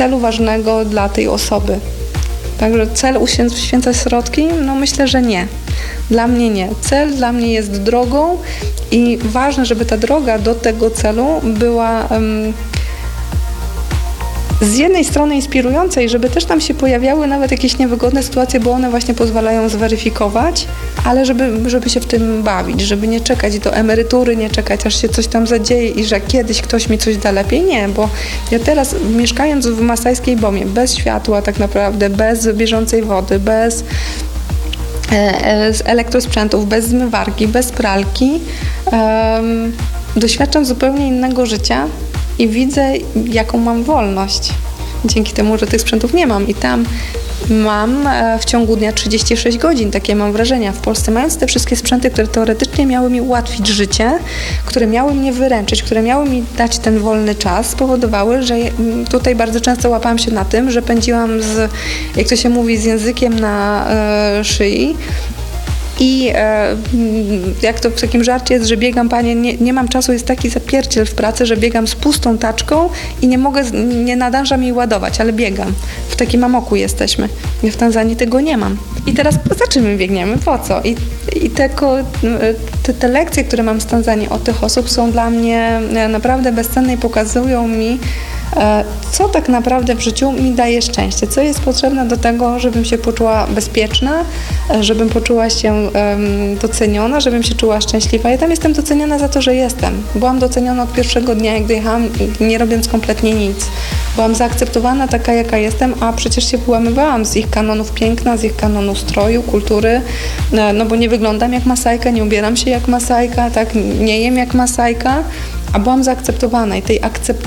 celu ważnego dla tej osoby. Także cel uświęca środki? No myślę, że nie. Dla mnie nie. Cel dla mnie jest drogą i ważne, żeby ta droga do tego celu była z jednej strony inspirująca i żeby też tam się pojawiały nawet jakieś niewygodne sytuacje, bo one właśnie pozwalają zweryfikować, ale żeby się w tym bawić, żeby nie czekać do emerytury, nie czekać aż się coś tam zadzieje i że kiedyś ktoś mi coś da lepiej. Nie, bo ja teraz mieszkając w Masajskiej Bomie, bez światła tak naprawdę, bez bieżącej wody, bez elektrosprzętów, bez zmywarki, bez pralki, doświadczam zupełnie innego życia i widzę, jaką mam wolność. Dzięki temu, że tych sprzętów nie mam. I tam mam w ciągu dnia 36 godzin, takie mam wrażenia. W Polsce mając te wszystkie sprzęty, które teoretycznie miały mi ułatwić życie, które miały mnie wyręczyć, które miały mi dać ten wolny czas, spowodowały, że tutaj bardzo często łapałam się na tym, że pędziłam jak to się mówi, z językiem na szyi. I jak to w takim żarcie jest, że biegam, panie, nie mam czasu, jest taki zapierdziel w pracy, że biegam z pustą taczką i nie nadążam jej ładować, ale biegam. W takim amoku jesteśmy. Ja w Tanzanii tego nie mam. I teraz za czym my biegniemy? Po co? I te lekcje, które mam z Tanzanii od tych osób są dla mnie naprawdę bezcenne i pokazują mi, co tak naprawdę w życiu mi daje szczęście, co jest potrzebne do tego, żebym się poczuła bezpieczna, żebym poczuła się doceniona, żebym się czuła szczęśliwa. Ja tam jestem doceniona za to, że jestem. Byłam doceniona od pierwszego dnia, jak dojechałam, nie robiąc kompletnie nic. Byłam zaakceptowana taka, jaka jestem, a przecież się wyłamywałam z ich kanonów piękna, z ich kanonów stroju, kultury, no bo nie wyglądam jak Masajka, nie ubieram się jak Masajka, tak, nie jem jak Masajka, a byłam zaakceptowana i tej